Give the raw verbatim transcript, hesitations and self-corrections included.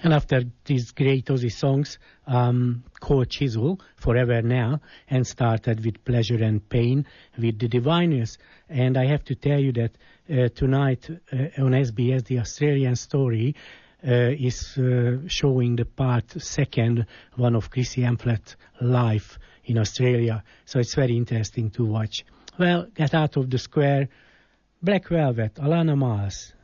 And after these great Ozzy songs, um, called Chisel, Forever Now, and started with Pleasure and Pain with the Diviners. And I have to tell you that uh, tonight uh, on S B S, the Australian Story uh, is uh, showing the part second one of Chrissy Amphlett live in Australia. So it's very interesting to watch. Well, Get Out of the Square, Black Velvet, Alana Miles.